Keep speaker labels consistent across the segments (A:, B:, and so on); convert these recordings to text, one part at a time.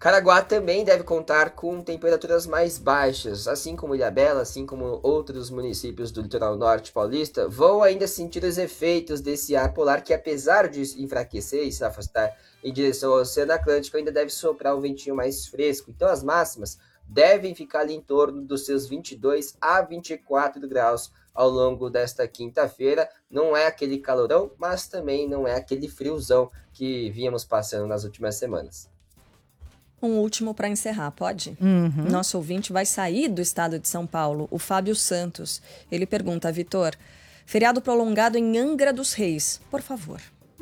A: Caraguá também deve contar com temperaturas mais baixas, assim como Ilhabela, assim como outros municípios do litoral norte paulista, vão ainda sentir os efeitos desse ar polar que, apesar de enfraquecer e se afastar em direção ao Oceano Atlântico, ainda deve soprar um ventinho mais fresco. Então as máximas devem ficar ali em torno dos seus 22 a 24 graus ao longo desta quinta-feira. Não é aquele calorão, mas também não é aquele friozão que vínhamos passando nas últimas semanas.
B: Um último para encerrar, pode? Nosso ouvinte vai sair do estado de São Paulo, o Fábio Santos. Ele pergunta, Vitor, feriado prolongado em Angra dos Reis, por favor.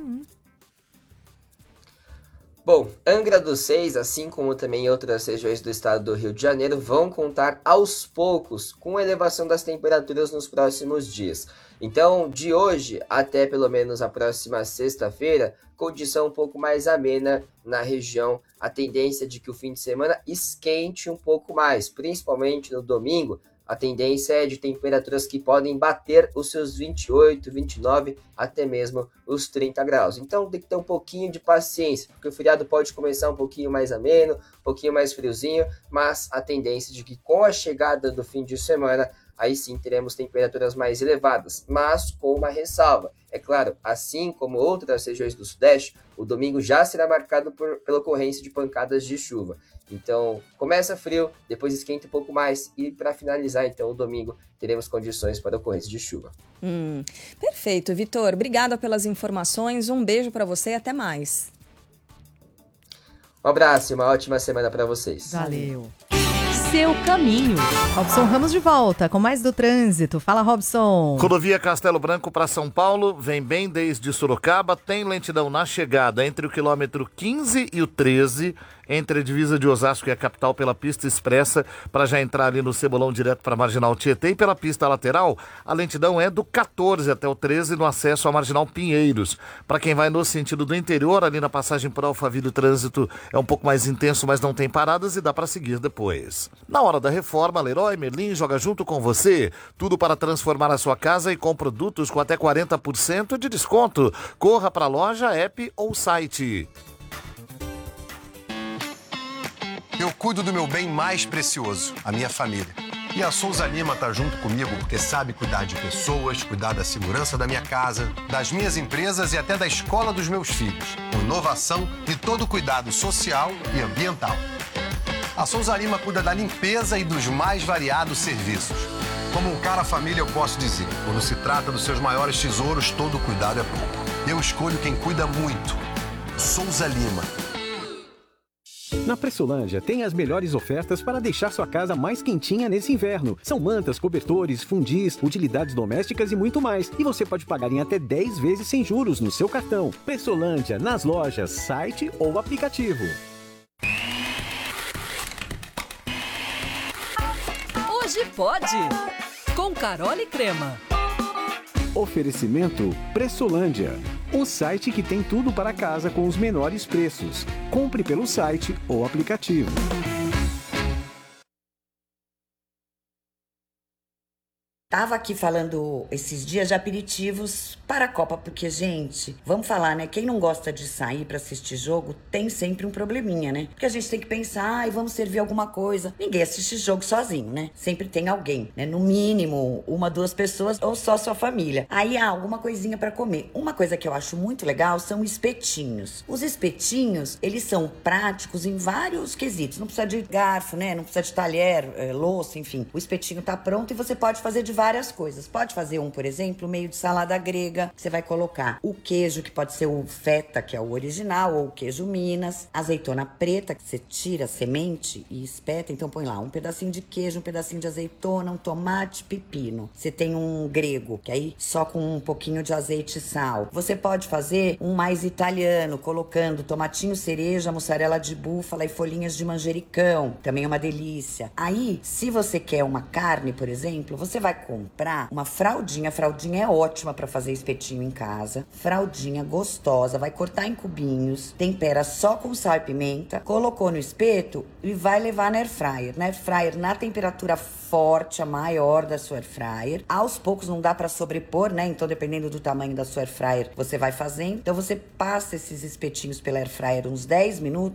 A: Bom, Angra dos Reis, assim como também outras regiões do estado do Rio de Janeiro, vão contar aos poucos com a elevação das temperaturas nos próximos dias. Então, de hoje até pelo menos a próxima sexta-feira, condição um pouco mais amena na região. A tendência de que o fim de semana esquente um pouco mais, principalmente no domingo. A tendência é de temperaturas que podem bater os seus 28, 29, até mesmo os 30 graus. Então tem que ter um pouquinho de paciência, porque o feriado pode começar um pouquinho mais ameno, um pouquinho mais friozinho, mas a tendência de que com a chegada do fim de semana, aí sim teremos temperaturas mais elevadas, mas com uma ressalva. É claro, assim como outras regiões do Sudeste, o domingo já será marcado pela ocorrência de pancadas de chuva. Então, começa frio, depois esquenta um pouco mais e para finalizar, então, o domingo teremos condições para ocorrência de chuva.
B: Perfeito, Vitor. Obrigada pelas informações. Um beijo para você e até mais.
A: Um abraço e uma ótima semana para vocês.
C: Valeu. Seu caminho. Robson Ramos de volta com mais do trânsito. Fala, Robson.
D: Rodovia Castelo Branco para São Paulo, vem bem desde Sorocaba, tem lentidão na chegada entre o quilômetro 15 e o 13, entre a divisa de Osasco e a capital pela pista expressa, para já entrar ali no Cebolão direto para a Marginal Tietê, e pela pista lateral, a lentidão é do 14 até o 13 no acesso à Marginal Pinheiros. Para quem vai no sentido do interior, ali na passagem por Alphaville, o trânsito é um pouco mais intenso, mas não tem paradas e dá para seguir depois. Na hora da reforma, Leroy Merlin joga junto com você. Tudo para transformar a sua casa e com produtos com até 40% de desconto. Corra para a loja, app ou site.
E: Eu cuido do meu bem mais precioso, a minha família. E a Souza Lima tá junto comigo porque sabe cuidar de pessoas, cuidar da segurança da minha casa, das minhas empresas e até da escola dos meus filhos. Com inovação e todo cuidado social e ambiental. A Souza Lima cuida da limpeza e dos mais variados serviços. Como um cara família, eu posso dizer, quando se trata dos seus maiores tesouros, todo cuidado é pouco. Eu escolho quem cuida muito. Souza Lima.
F: Na Pressolândia tem as melhores ofertas para deixar sua casa mais quentinha nesse inverno. São mantas, cobertores, fundis, utilidades domésticas e muito mais. E você pode pagar em até 10 vezes sem juros no seu cartão. Pressolândia, nas lojas, site ou aplicativo.
G: Hoje pode! Com Carol e Crema.
F: Oferecimento Pressolândia, o site que tem tudo para casa com os menores preços. Compre pelo site ou aplicativo.
H: Tava aqui falando esses dias de aperitivos para a Copa, porque, gente, vamos falar, né? Quem não gosta de sair para assistir jogo tem sempre um probleminha, né? Porque a gente tem que pensar, vamos servir alguma coisa. Ninguém assiste jogo sozinho, né? Sempre tem alguém, né? No mínimo, 1, 2 pessoas ou só sua família. Aí há alguma coisinha para comer. Uma coisa que eu acho muito legal são espetinhos. Os espetinhos, eles são práticos em vários quesitos. Não precisa de garfo, né? Não precisa de talher, louça, enfim. O espetinho tá pronto e você pode fazer de várias coisas. Pode fazer por exemplo, meio de salada grega. Você vai colocar o queijo, que pode ser o feta, que é o original, ou o queijo Minas. Azeitona preta, que você tira a semente e espeta. Então põe lá um pedacinho de queijo, um pedacinho de azeitona, um tomate, pepino. Você tem um grego, que aí só com um pouquinho de azeite e sal. Você pode fazer um mais italiano, colocando tomatinho cereja, mussarela de búfala e folhinhas de manjericão. Também é uma delícia. Aí, se você quer uma carne, por exemplo, você vai comprar uma fraldinha. A fraldinha é ótima para fazer espetinho em casa. Fraldinha gostosa, vai cortar em cubinhos, tempera só com sal e pimenta, colocou no espeto e vai levar na air fryer. Na air fryer, na temperatura forte, a maior da sua air fryer. Aos poucos não dá para sobrepor, né? Então, dependendo do tamanho da sua air fryer, você vai fazendo. Então, você passa esses espetinhos pela air fryer uns 10 minutos, fica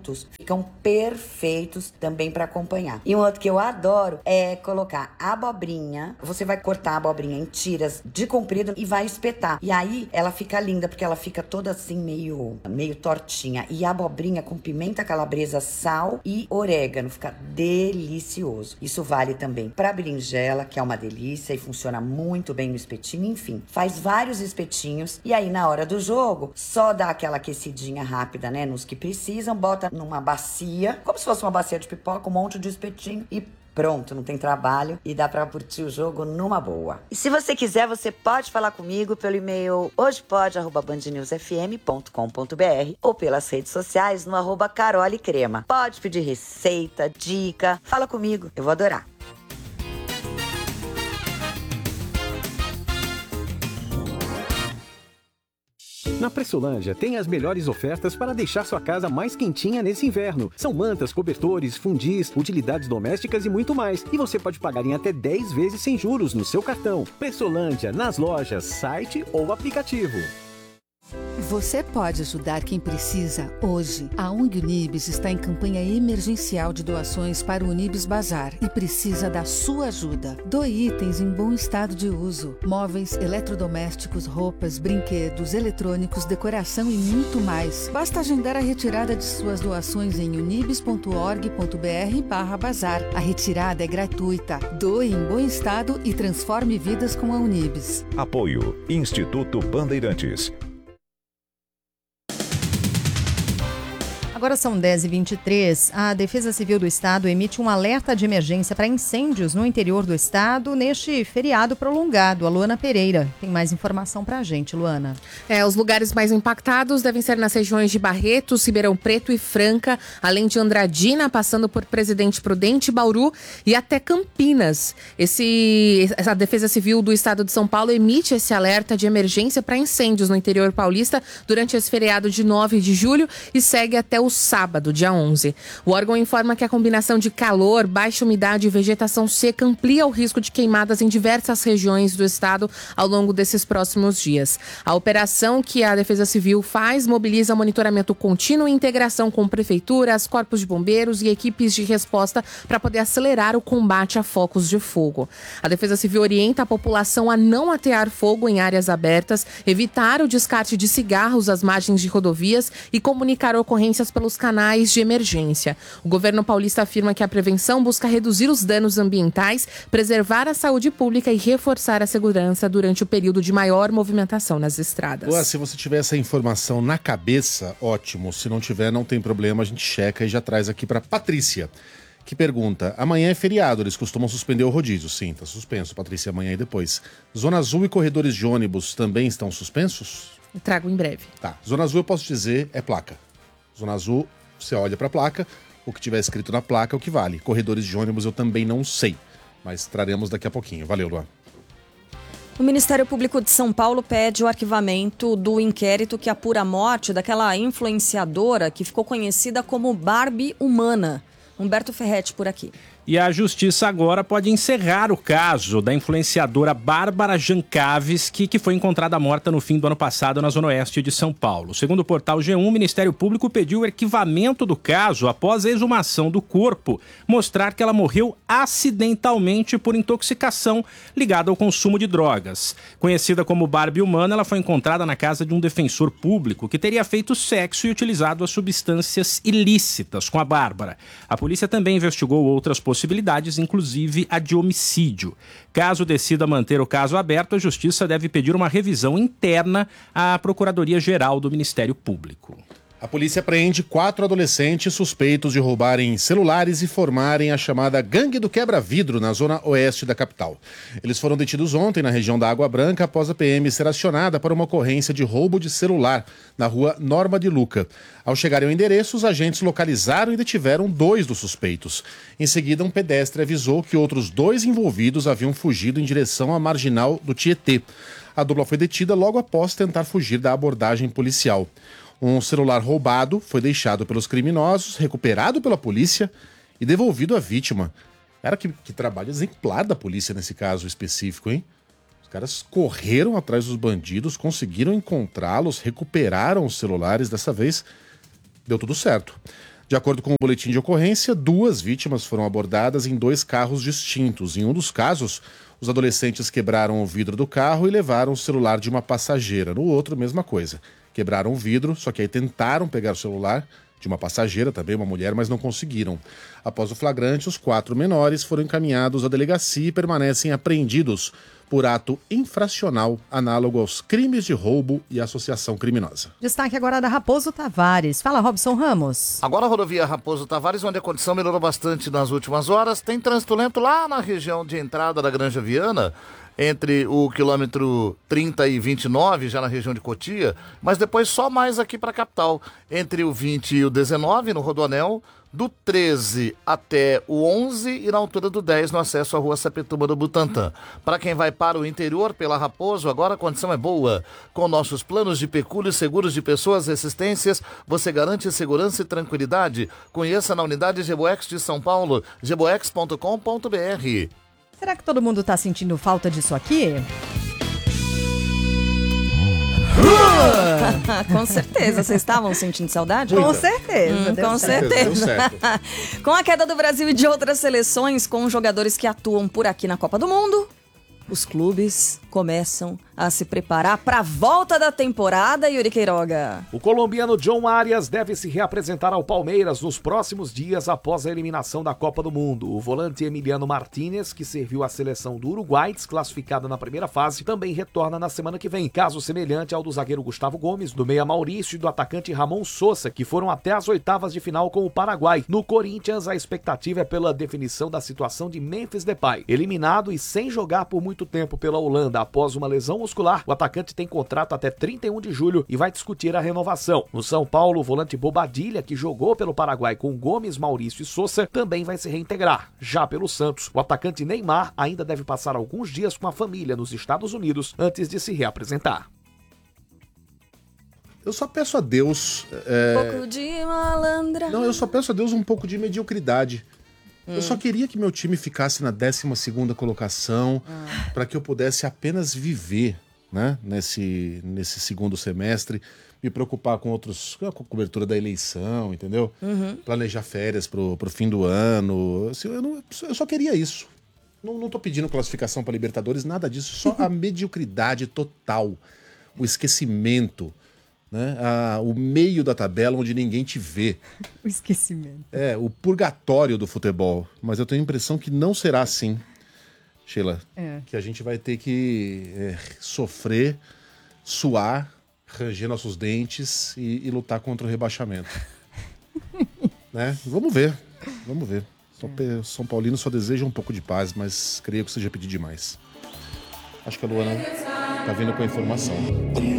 H: ficam perfeitos também para acompanhar. E um outro que eu adoro é colocar abobrinha. Você vai cortar a abobrinha em tiras de comprido e vai espetar. E aí ela fica linda, porque ela fica toda assim meio tortinha. E a abobrinha com pimenta calabresa, sal e orégano. Fica delicioso. Isso vale também para berinjela, que é uma delícia e funciona muito bem no espetinho. Enfim, faz vários espetinhos. E aí na hora do jogo, só dá aquela aquecidinha rápida, né? Nos que precisam, bota numa bacia, como se fosse uma bacia de pipoca, um monte de espetinho e pronto, não tem trabalho e dá pra curtir o jogo numa boa. E se você quiser, você pode falar comigo pelo e-mail hojepode@bandnewsfm.com.br ou pelas redes sociais no @carolecrema. Pode pedir receita, dica, fala comigo, eu vou adorar.
F: Na Pressolândia tem as melhores ofertas para deixar sua casa mais quentinha nesse inverno. São mantas, cobertores, fundis, utilidades domésticas e muito mais. E você pode pagar em até 10 vezes sem juros no seu cartão. Pressolândia, nas lojas, site ou aplicativo.
I: Você pode ajudar quem precisa hoje. A ONG Unibis está em campanha emergencial de doações para o Unibis Bazar e precisa da sua ajuda. Doe itens em bom estado de uso: móveis, eletrodomésticos, roupas, brinquedos, eletrônicos, decoração e muito mais. Basta agendar a retirada de suas doações em unibis.org.br/bazar. A retirada é gratuita. Doe em bom estado e transforme vidas com a Unibis.
J: Apoio Instituto Bandeirantes.
C: Agora são 10h23. A Defesa Civil do Estado emite um alerta de emergência para incêndios no interior do estado neste feriado prolongado. A Luana Pereira tem mais informação para a gente, Luana.
K: Os lugares mais impactados devem ser nas regiões de Barretos, Ribeirão Preto e Franca, além de Andradina, passando por Presidente Prudente, Bauru e até Campinas. A Defesa Civil do Estado de São Paulo emite esse alerta de emergência para incêndios no interior paulista durante esse feriado de 9 de julho e segue até o sábado, dia 11. O órgão informa que a combinação de calor, baixa umidade e vegetação seca amplia o risco de queimadas em diversas regiões do estado ao longo desses próximos dias. A operação que a Defesa Civil faz mobiliza monitoramento contínuo e integração com prefeituras, corpos de bombeiros e equipes de resposta para poder acelerar o combate a focos de fogo. A Defesa Civil orienta a população a não atear fogo em áreas abertas, evitar o descarte de cigarros às margens de rodovias e comunicar ocorrências pelos canais de emergência. O governo paulista afirma que a prevenção busca reduzir os danos ambientais, preservar a saúde pública e reforçar a segurança durante o período de maior movimentação nas estradas.
L: Ué, se você tiver essa informação na cabeça, ótimo. Se não tiver, não tem problema, a gente checa e já traz aqui para Patrícia, que pergunta: amanhã é feriado, eles costumam suspender o rodízio? Sim, tá suspenso, Patrícia, amanhã e depois. Zona Azul e corredores de ônibus também estão suspensos?
K: Trago em breve.
L: Tá, Zona Azul eu posso dizer é placa. Zona Azul, você olha para a placa, o que tiver escrito na placa é o que vale. Corredores de ônibus eu também não sei, mas traremos daqui a pouquinho. Valeu, Luan.
B: O Ministério Público de São Paulo pede o arquivamento do inquérito que apura a morte daquela influenciadora que ficou conhecida como Barbie Humana. Humberto Ferretti por aqui.
M: E a justiça agora pode encerrar o caso da influenciadora Bárbara Jankowski, que foi encontrada morta no fim do ano passado na zona oeste de São Paulo. Segundo o portal G1, o Ministério Público pediu o arquivamento do caso após a exumação do corpo mostrar que ela morreu acidentalmente por intoxicação ligada ao consumo de drogas. Conhecida como Barbie Humana, ela foi encontrada na casa de um defensor público que teria feito sexo e utilizado as substâncias ilícitas com a Bárbara. A polícia também investigou outras possibilidades, inclusive a de homicídio. Caso decida manter o caso aberto, a Justiça deve pedir uma revisão interna à Procuradoria-Geral do Ministério Público.
L: A polícia apreende 4 adolescentes suspeitos de roubarem celulares e formarem a chamada Gangue do Quebra-Vidro na zona oeste da capital. Eles foram detidos ontem na região da Água Branca após a PM ser acionada para uma ocorrência de roubo de celular na rua Norma de Luca. Ao chegarem ao endereço, os agentes localizaram e detiveram 2 dos suspeitos. Em seguida, um pedestre avisou que outros 2 envolvidos haviam fugido em direção à marginal do Tietê. A dupla foi detida logo após tentar fugir da abordagem policial. Um celular roubado foi deixado pelos criminosos, recuperado pela polícia e devolvido à vítima. Cara, que trabalho exemplar da polícia nesse caso específico, hein? Os caras correram atrás dos bandidos, conseguiram encontrá-los, recuperaram os celulares. Dessa vez, deu tudo certo. De acordo com o boletim de ocorrência, 2 vítimas foram abordadas em 2 carros distintos. Em um dos casos, os adolescentes quebraram o vidro do carro e levaram o celular de uma passageira. No outro, mesma coisa. Quebraram o vidro, só que aí tentaram pegar o celular de uma passageira, também uma mulher, mas não conseguiram. Após o flagrante, os 4 menores foram encaminhados à delegacia e permanecem apreendidos por ato infracional análogo aos crimes de roubo e associação criminosa.
C: Destaque agora da Raposo Tavares. Fala, Robson Ramos.
D: Agora a rodovia Raposo Tavares, onde a condição melhorou bastante nas últimas horas, tem trânsito lento lá na região de entrada da Granja Viana, entre o quilômetro 30 e 29, já na região de Cotia, mas depois só mais aqui para a capital, entre o 20 e o 19, no Rodoanel, do 13 até o 11 e na altura do 10 no acesso à rua Sapituba do Butantã. Para quem vai para o interior pela Raposo, agora a condição é boa. Com nossos planos de pecúlio e seguros de pessoas e assistências, você garante segurança e tranquilidade. Conheça na unidade Geboex de São Paulo, geboex.com.br.
C: Será que todo mundo tá sentindo falta disso aqui?
B: Com certeza. Vocês estavam sentindo saudade?
C: Com certeza.
B: Com certeza. Com a queda do Brasil e de outras seleções, com jogadores que atuam por aqui na Copa do Mundo, os clubes começam a se preparar para a volta da temporada, Yuri Queiroga.
N: O colombiano John Arias deve se reapresentar ao Palmeiras nos próximos dias após a eliminação da Copa do Mundo. O volante Emiliano Martínez, que serviu à seleção do Uruguai, desclassificada na primeira fase, também retorna na semana que vem. Caso semelhante ao do zagueiro Gustavo Gomes, do meia Maurício e do atacante Ramon Sosa, que foram até as oitavas de final com o Paraguai. No Corinthians, a expectativa é pela definição da situação de Memphis Depay. Eliminado e sem jogar por muito tempo pela Holanda após uma lesão muscular, o atacante tem contrato até 31 de julho e vai discutir a renovação. No São Paulo, o volante Bobadilha, que jogou pelo Paraguai com Gomes, Maurício e Sosa, também vai se reintegrar. Já pelo Santos, o atacante Neymar ainda deve passar alguns dias com a família nos Estados Unidos antes de se reapresentar.
L: Eu só peço a Deus...
B: Um pouco de malandra.
L: Não, eu só peço a Deus um pouco de mediocridade. Eu só queria que meu time ficasse na 12ª colocação, para que eu pudesse apenas viver, né, nesse segundo semestre, me preocupar com com a cobertura da eleição, entendeu? Planejar férias pro fim do ano. Assim, eu só queria isso. Não tô pedindo classificação para Libertadores, nada disso. Só a mediocridade total, o esquecimento, né? O meio da tabela onde ninguém te vê.
C: O esquecimento.
L: O purgatório do futebol. Mas eu tenho a impressão que não será assim, Sheila. Que a gente vai ter que sofrer, suar, ranger nossos dentes e lutar contra o rebaixamento. Né? Vamos ver. São Paulino só deseja um pouco de paz, mas creio que seja pedir demais. Acho que a Luana tá vindo com a informação.